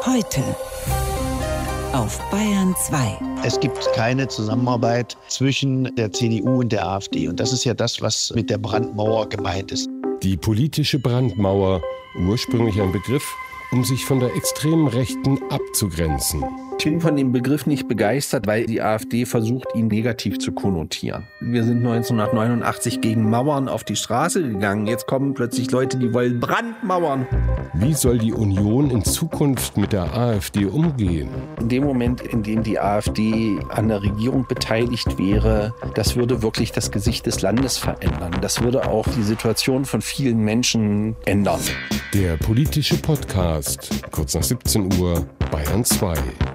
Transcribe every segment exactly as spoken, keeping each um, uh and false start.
Heute auf Bayern zwei. Es gibt keine Zusammenarbeit zwischen der C D U und der AfD. Und das ist ja das, was mit der Brandmauer gemeint ist. Die politische Brandmauer, ursprünglich ein Begriff, um sich von der extremen Rechten abzugrenzen. Ich bin von dem Begriff nicht begeistert, weil die AfD versucht, ihn negativ zu konnotieren. Wir sind neunzehnhundertneunundachtzig gegen Mauern auf die Straße gegangen. Jetzt kommen plötzlich Leute, die wollen Brandmauern. Wie soll die Union in Zukunft mit der AfD umgehen? In dem Moment, in dem die AfD an der Regierung beteiligt wäre, das würde wirklich das Gesicht des Landes verändern. Das würde auch die Situation von vielen Menschen ändern. Der politische Podcast, kurz nach siebzehn Uhr, Bayern zwei.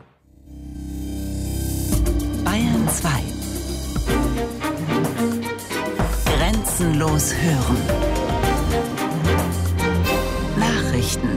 Bayern zwei. Grenzenlos hören. Nachrichten.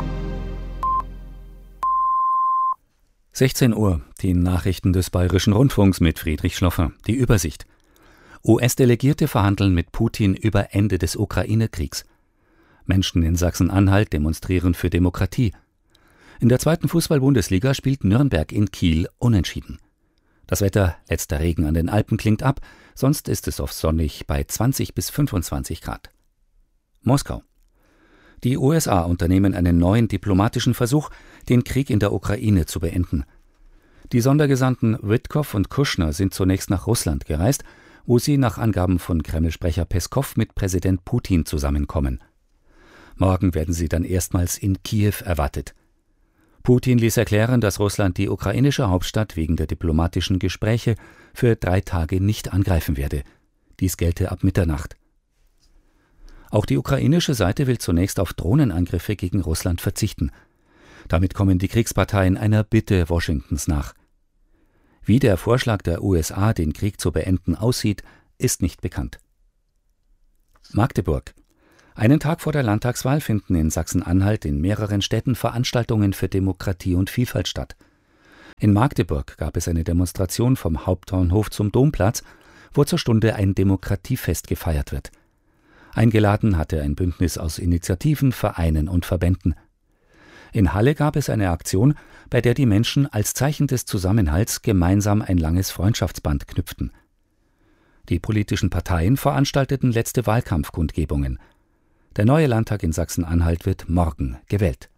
sechzehn Uhr, die Nachrichten des Bayerischen Rundfunks mit Friedrich Schloffer. Die Übersicht. U S-Delegierte verhandeln mit Putin über Ende des Ukraine-Kriegs. Menschen in Sachsen-Anhalt demonstrieren für Demokratie. In der zweiten Fußball-Bundesliga spielt Nürnberg in Kiel unentschieden. Das Wetter, letzter Regen an den Alpen klingt ab, sonst ist es oft sonnig bei zwanzig bis fünfundzwanzig Grad. Moskau. Die U S A unternehmen einen neuen diplomatischen Versuch, den Krieg in der Ukraine zu beenden. Die Sondergesandten Witkow und Kushner sind zunächst nach Russland gereist, wo sie nach Angaben von Kreml-Sprecher Peskow mit Präsident Putin zusammenkommen. Morgen werden sie dann erstmals in Kiew erwartet. Putin ließ erklären, dass Russland die ukrainische Hauptstadt wegen der diplomatischen Gespräche für drei Tage nicht angreifen werde. Dies gelte ab Mitternacht. Auch die ukrainische Seite will zunächst auf Drohnenangriffe gegen Russland verzichten. Damit kommen die Kriegsparteien einer Bitte Washingtons nach. Wie der Vorschlag der U S A, den Krieg zu beenden, aussieht, ist nicht bekannt. Magdeburg. Einen Tag vor der Landtagswahl finden in Sachsen-Anhalt in mehreren Städten Veranstaltungen für Demokratie und Vielfalt statt. In Magdeburg gab es eine Demonstration vom Hauptbahnhof zum Domplatz, wo zur Stunde ein Demokratiefest gefeiert wird. Eingeladen hatte ein Bündnis aus Initiativen, Vereinen und Verbänden. In Halle gab es eine Aktion, bei der die Menschen als Zeichen des Zusammenhalts gemeinsam ein langes Freundschaftsband knüpften. Die politischen Parteien veranstalteten letzte Wahlkampfkundgebungen. Der neue Landtag in Sachsen-Anhalt wird morgen gewählt.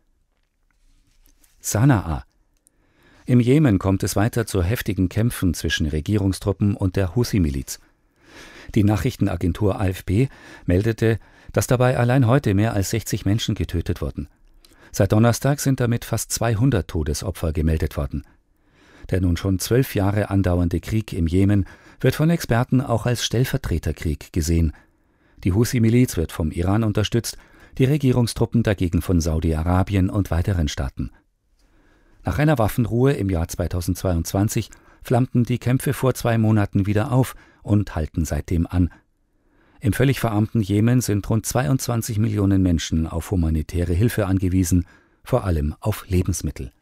Sanaa. Im Jemen kommt es weiter zu heftigen Kämpfen zwischen Regierungstruppen und der Houthi-Miliz. Die Nachrichtenagentur A F P meldete, dass dabei allein heute mehr als sechzig Menschen getötet wurden. Seit Donnerstag sind damit fast zweihundert Todesopfer gemeldet worden. Der nun schon zwölf Jahre andauernde Krieg im Jemen wird von Experten auch als Stellvertreterkrieg gesehen. Die Houthi-Miliz wird vom Iran unterstützt, die Regierungstruppen dagegen von Saudi-Arabien und weiteren Staaten. Nach einer Waffenruhe im Jahr zweitausendzweiundzwanzig flammten die Kämpfe vor zwei Monaten wieder auf und halten seitdem an. Im völlig verarmten Jemen sind rund zweiundzwanzig Millionen Menschen auf humanitäre Hilfe angewiesen, vor allem auf Lebensmittel.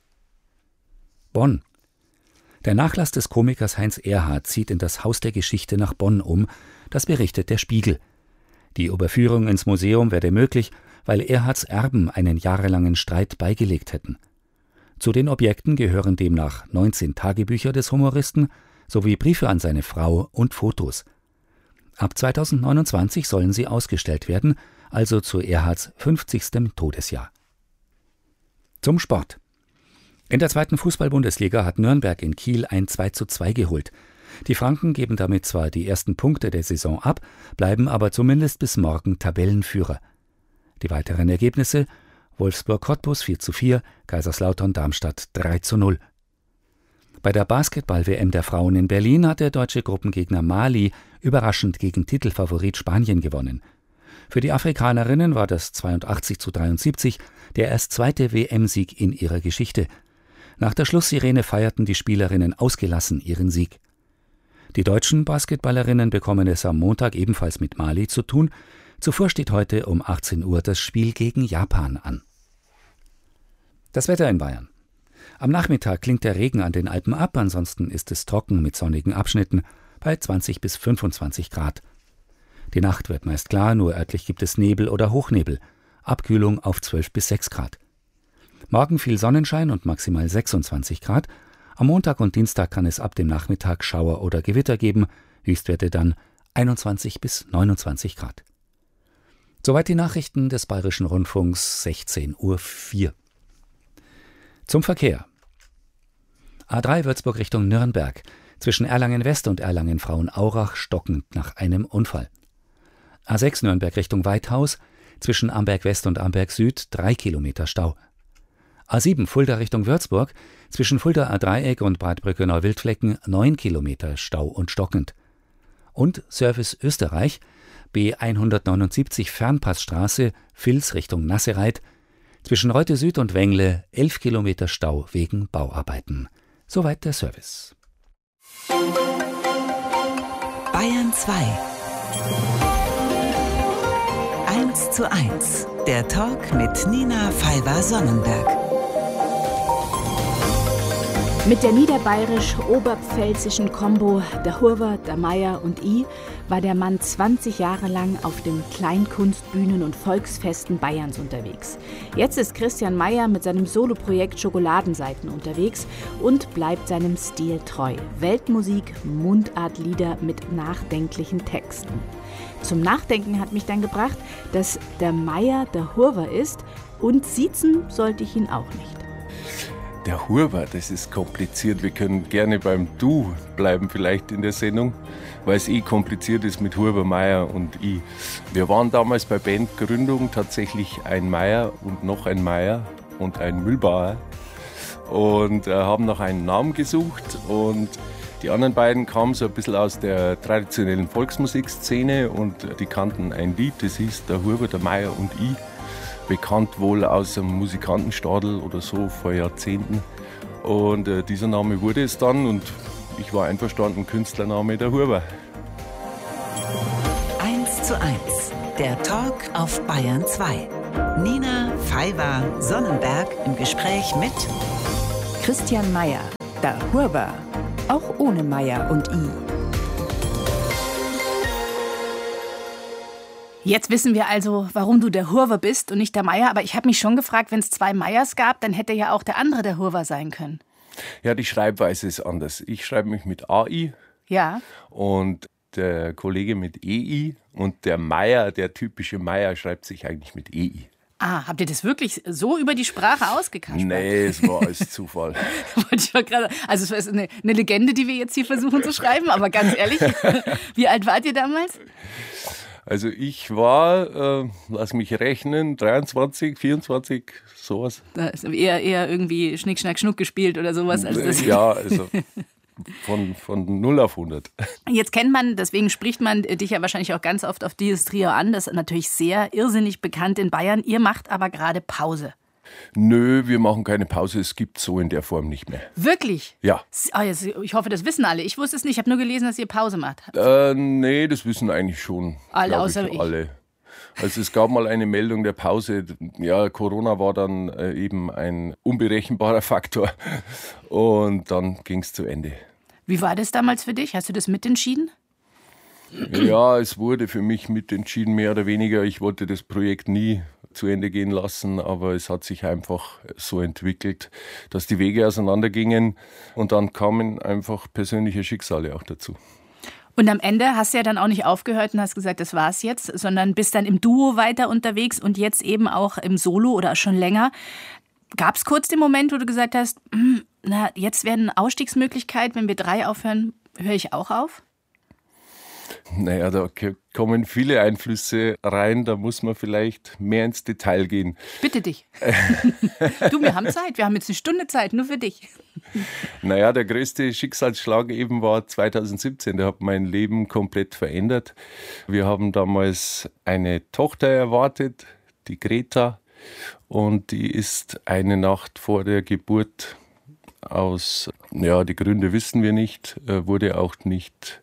Bonn. Der Nachlass des Komikers Heinz Erhardt zieht in das Haus der Geschichte nach Bonn um, das berichtet der Spiegel. Die Überführung ins Museum werde möglich, weil Erhardts Erben einen jahrelangen Streit beigelegt hätten. Zu den Objekten gehören demnach neunzehn Tagebücher des Humoristen sowie Briefe an seine Frau und Fotos. Ab zweitausendneunundzwanzig sollen sie ausgestellt werden, also zu Erhardts fünfzigstem Todesjahr. Zum Sport. In der zweiten Fußball-Bundesliga hat Nürnberg in Kiel ein zwei zu zwei geholt. Die Franken geben damit zwar die ersten Punkte der Saison ab, bleiben aber zumindest bis morgen Tabellenführer. Die weiteren Ergebnisse: Wolfsburg-Cottbus vier zu vier, Kaiserslautern-Darmstadt drei zu null. Bei der Basketball-W M der Frauen in Berlin hat der deutsche Gruppengegner Mali überraschend gegen Titelfavorit Spanien gewonnen. Für die Afrikanerinnen war das zweiundachtzig zu dreiundsiebzig der erst zweite W M-Sieg in ihrer Geschichte. Nach der Schlusssirene feierten die Spielerinnen ausgelassen ihren Sieg. Die deutschen Basketballerinnen bekommen es am Montag ebenfalls mit Mali zu tun. Zuvor steht heute um achtzehn Uhr das Spiel gegen Japan an. Das Wetter in Bayern. Am Nachmittag klingt der Regen an den Alpen ab, ansonsten ist es trocken mit sonnigen Abschnitten bei zwanzig bis fünfundzwanzig Grad. Die Nacht wird meist klar, nur örtlich gibt es Nebel oder Hochnebel. Abkühlung auf zwölf bis sechs Grad. Morgen viel Sonnenschein und maximal sechsundzwanzig Grad. Am Montag und Dienstag kann es ab dem Nachmittag Schauer oder Gewitter geben, Höchstwerte dann einundzwanzig bis neunundzwanzig Grad. Soweit die Nachrichten des Bayerischen Rundfunks, sechzehn Uhr vier. Zum Verkehr. A drei Würzburg Richtung Nürnberg, zwischen Erlangen West und Erlangen Frauenaurach stockend nach einem Unfall. A sechs Nürnberg Richtung Weithaus, zwischen Amberg West und Amberg Süd drei Kilometer Stau. A sieben Fulda Richtung Würzburg, zwischen Fulda A-Dreieck und Breitbrücke Neuwildflecken neun Kilometer Stau und stockend. Und Service Österreich, B hundertneunundsiebzig Fernpassstraße, Vils Richtung Nassereit, zwischen Reute Süd und Wengle elf Kilometer Stau wegen Bauarbeiten. Soweit der Service. Bayern zwei. eins zu eins. Der Talk mit Nina Pfeiffer-Sonnenberg. Mit der niederbayerisch-oberpfälzischen Kombo der Hurwer, der Meier und I war der Mann zwanzig Jahre lang auf den Kleinkunstbühnen und Volksfesten Bayerns unterwegs. Jetzt ist Christian Meier mit seinem Soloprojekt Schokoladenseiten unterwegs und bleibt seinem Stil treu. Weltmusik, Mundartlieder mit nachdenklichen Texten. Zum Nachdenken hat mich dann gebracht, dass der Meier der Hurwer ist und siezen sollte ich ihn auch nicht. Der Hurwer, das ist kompliziert. Wir können gerne beim Du bleiben vielleicht in der Sendung, weil es eh kompliziert ist mit Hurwer, Meier und ich. Wir waren damals bei Bandgründung tatsächlich ein Meier und noch ein Meier und ein Mühlbauer und äh, haben nach einem Namen gesucht und die anderen beiden kamen so ein bisschen aus der traditionellen Volksmusikszene und die kannten ein Lied, das hieß Der Hurwer, der Meier und ich. Bekannt wohl aus dem Musikantenstadel oder so vor Jahrzehnten. Und äh, dieser Name wurde es dann und ich war einverstanden, Künstlername der Hurwer. eins zu eins. Der Talk auf Bayern zwei. Nina Pfeiffer-Sonnenberg im Gespräch mit Christian Meier, der Hurwer, auch ohne Meier und I. Jetzt wissen wir also, warum du der Hurwer bist und nicht der Meier. Aber ich habe mich schon gefragt, wenn es zwei Meiers gab, dann hätte ja auch der andere der Hurwer sein können. Ja, die Schreibweise ist anders. Ich schreibe mich mit A I Ja. und der Kollege mit E I und der Meier, der typische Meier, schreibt sich eigentlich mit E I. Ah, habt ihr das wirklich so über die Sprache ausgekaspert? Nee, es war alles Zufall. Also es ist eine, eine Legende, die wir jetzt hier versuchen zu schreiben, aber ganz ehrlich, wie alt wart ihr damals? Also ich war, äh, lass mich rechnen, dreiundzwanzig, vierundzwanzig, sowas. Da ist eher, eher irgendwie Schnick, Schnack, Schnuck gespielt oder sowas. Als das. Ja, also von, von null auf hundert. Jetzt kennt man, deswegen spricht man dich ja wahrscheinlich auch ganz oft auf dieses Trio an. Das ist natürlich sehr irrsinnig bekannt in Bayern. Ihr macht aber gerade Pause. Nö, wir machen keine Pause. Es gibt so in der Form nicht mehr. Wirklich? Ja. Ich hoffe, das wissen alle. Ich wusste es nicht. Ich habe nur gelesen, dass ihr Pause macht. Äh, nee, das wissen eigentlich schon. Alle außer ich, ich. Alle. Also es gab mal eine Meldung der Pause. Ja, Corona war dann äh, eben ein unberechenbarer Faktor. Und dann ging es zu Ende. Wie war das damals für dich? Hast du das mitentschieden? Ja, es wurde für mich mitentschieden, mehr oder weniger. Ich wollte das Projekt nie zu Ende gehen lassen, aber es hat sich einfach so entwickelt, dass die Wege auseinandergingen und dann kamen einfach persönliche Schicksale auch dazu. Und am Ende hast du ja dann auch nicht aufgehört und hast gesagt, das war's jetzt, sondern bist dann im Duo weiter unterwegs und jetzt eben auch im Solo oder schon länger. Gab es kurz den Moment, wo du gesagt hast, na, jetzt wäre eine Ausstiegsmöglichkeit, wenn wir drei aufhören, höre ich auch auf? Naja, da kommen viele Einflüsse rein, da muss man vielleicht mehr ins Detail gehen. Bitte dich. Du, wir haben Zeit, wir haben jetzt eine Stunde Zeit, nur für dich. Naja, der größte Schicksalsschlag eben war zweitausendsiebzehn, der hat mein Leben komplett verändert. Wir haben damals eine Tochter erwartet, die Greta, und die ist eine Nacht vor der Geburt aus, ja, die Gründe wissen wir nicht, wurde auch nicht...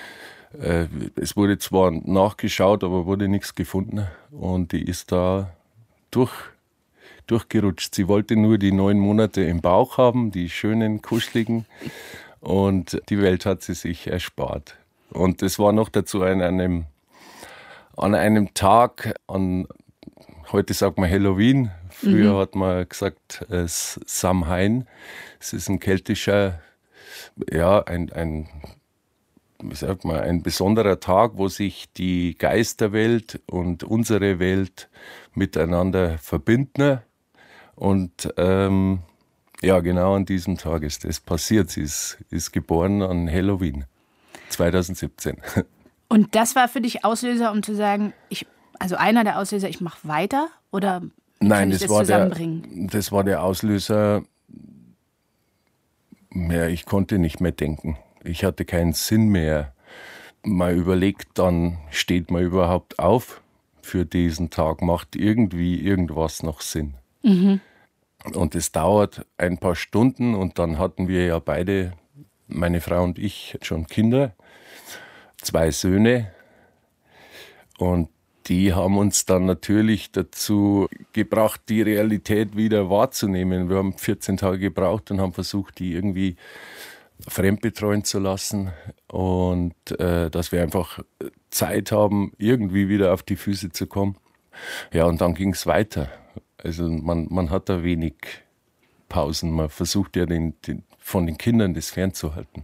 Es wurde zwar nachgeschaut, aber wurde nichts gefunden und die ist da durch, durchgerutscht. Sie wollte nur die neun Monate im Bauch haben, die schönen, kuscheligen, und die Welt hat sie sich erspart. Und das war noch dazu an einem, an einem Tag, an heute sagt man Halloween. Früher Mhm. hat man gesagt äh, Samhain. Es ist ein keltischer, ja, ein, ein, wie sagt man, ein besonderer Tag, wo sich die Geisterwelt und unsere Welt miteinander verbinden. Und ähm, ja, genau an diesem Tag ist das passiert. Sie ist, ist geboren an Halloween zweitausendsiebzehn. Und das war für dich Auslöser, um zu sagen, ich, also einer der Auslöser, ich mache weiter? Oder wie Nein, kann ich das das war, der, zusammenbringen? das war der Auslöser. Ja, ich konnte nicht mehr denken. Ich hatte keinen Sinn mehr. Man überlegt dann, steht man überhaupt auf für diesen Tag? Macht irgendwie irgendwas noch Sinn? Mhm. Und es dauert ein paar Stunden und dann hatten wir ja beide, meine Frau und ich, schon Kinder, zwei Söhne. Und die haben uns dann natürlich dazu gebracht, die Realität wieder wahrzunehmen. Wir haben vierzehn Tage gebraucht und haben versucht, die irgendwie fremdbetreuen zu lassen und äh, dass wir einfach Zeit haben, irgendwie wieder auf die Füße zu kommen. Ja, und dann ging es weiter. Also man, man hat da wenig Pausen. Man versucht ja den, den, von den Kindern das fernzuhalten.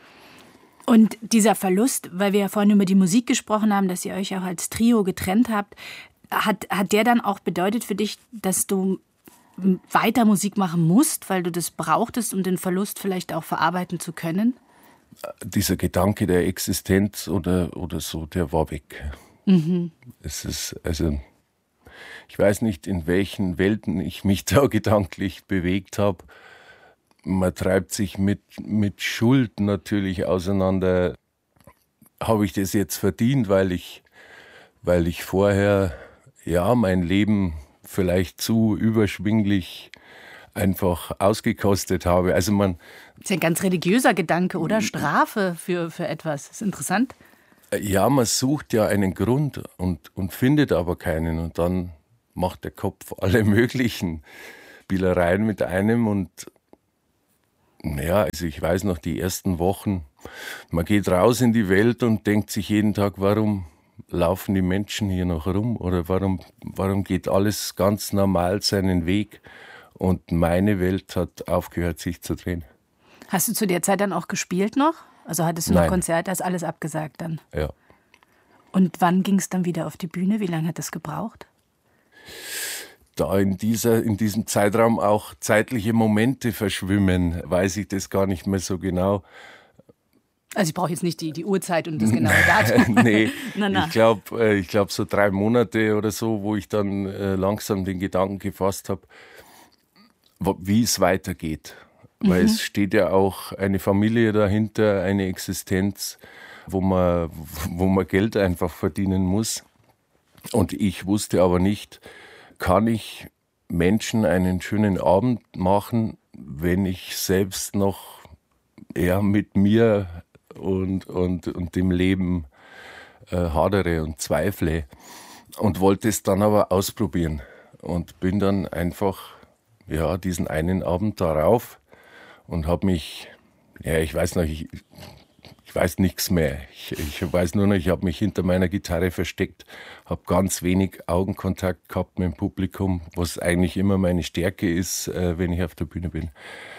Und dieser Verlust, weil wir ja vorhin über die Musik gesprochen haben, dass ihr euch auch als Trio getrennt habt, hat, hat der dann auch bedeutet für dich, dass du weiter Musik machen musst, weil du das brauchtest, um den Verlust vielleicht auch verarbeiten zu können? Dieser Gedanke der Existenz oder, oder so, der war weg. Mhm. Es ist, also, ich weiß nicht, in welchen Welten ich mich da gedanklich bewegt habe. Man treibt sich mit, mit Schuld natürlich auseinander. Habe ich das jetzt verdient, weil ich, weil ich vorher ja mein Leben vielleicht zu überschwinglich einfach ausgekostet habe. Also man, Das ist ein ganz religiöser Gedanke, oder? Strafe für, für etwas. Das ist interessant. ja, man sucht ja einen Grund und, und findet aber keinen. Und dann macht der Kopf alle möglichen Spielereien mit einem. Und ja, also ich weiß noch, die ersten Wochen, man geht raus in die Welt und denkt sich jeden Tag, warum laufen die Menschen hier noch rum? Oder warum, warum geht alles ganz normal seinen Weg? Und meine Welt hat aufgehört, sich zu drehen. Hast du zu der Zeit dann auch gespielt noch? Also hattest du Nein. noch Konzerte, hast alles abgesagt dann? Ja. Und wann ging es dann wieder auf die Bühne? Wie lange hat das gebraucht? Da in, dieser, in diesem Zeitraum auch zeitliche Momente verschwimmen, weiß ich das gar nicht mehr so genau. Also ich brauche jetzt nicht die, die Uhrzeit und das genaue Datum. Nee, na, na. ich glaube äh, ich glaub so drei Monate oder so, wo ich dann äh, langsam den Gedanken gefasst habe, wie es weitergeht. Mhm. Weil es steht ja auch eine Familie dahinter, eine Existenz, wo man, wo man Geld einfach verdienen muss. Und ich wusste aber nicht, kann ich Menschen einen schönen Abend machen, wenn ich selbst noch eher mit mir und, und, und dem Leben äh, hadere und zweifle. Und wollte es dann aber ausprobieren. Und bin dann einfach, ja, diesen einen Abend darauf und habe mich, ja, ich weiß noch, ich, ich weiß nichts mehr. Ich, ich weiß nur noch, ich habe mich hinter meiner Gitarre versteckt, habe ganz wenig Augenkontakt gehabt mit dem Publikum, was eigentlich immer meine Stärke ist, äh, wenn ich auf der Bühne bin.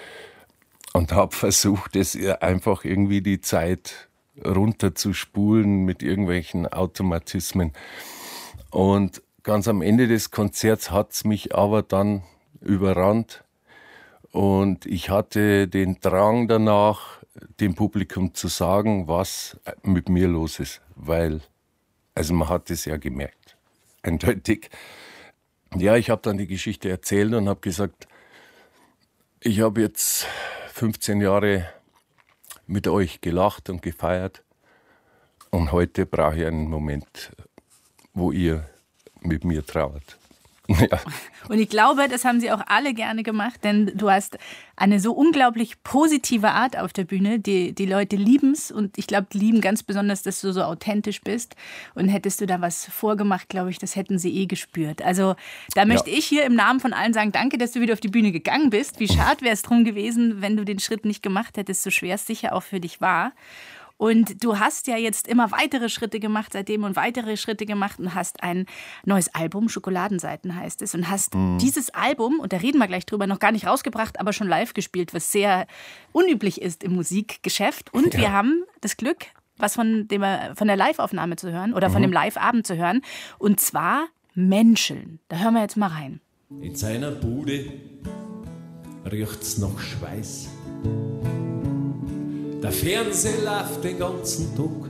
Und habe versucht, es einfach irgendwie die Zeit runterzuspulen mit irgendwelchen Automatismen. Und ganz am Ende des Konzerts hat es mich aber dann überrannt. Und ich hatte den Drang danach, dem Publikum zu sagen, was mit mir los ist. Weil, also man hat es ja gemerkt, eindeutig. Ja, ich habe dann die Geschichte erzählt und habe gesagt, ich habe jetzt fünfzehn Jahre mit euch gelacht und gefeiert. Und heute brauche ich einen Moment, wo ihr mit mir trauert. Ja. Und ich glaube, das haben sie auch alle gerne gemacht, denn du hast eine so unglaublich positive Art auf der Bühne. Die, die Leute lieben es und ich glaube, die lieben ganz besonders, dass du so authentisch bist. Und hättest du da was vorgemacht, glaube ich, das hätten sie eh gespürt. Also da möchte ja. ich hier im Namen von allen sagen, danke, dass du wieder auf die Bühne gegangen bist. Wie schade wäre es drum gewesen, wenn du den Schritt nicht gemacht hättest, so schwer es sicher auch für dich war. Und du hast ja jetzt immer weitere Schritte gemacht seitdem und weitere Schritte gemacht und hast ein neues Album, Schokoladenseiten heißt es, und hast mhm. dieses Album, und da reden wir gleich drüber, noch gar nicht rausgebracht, aber schon live gespielt, was sehr unüblich ist im Musikgeschäft. Und ja. wir haben das Glück, was von, dem, von der Live-Aufnahme zu hören oder mhm. von dem Live-Abend zu hören, und zwar Menscheln. Da hören wir jetzt mal rein. In seiner Bude riecht's nach Schweiß. Der Fernseher läuft den ganzen Tag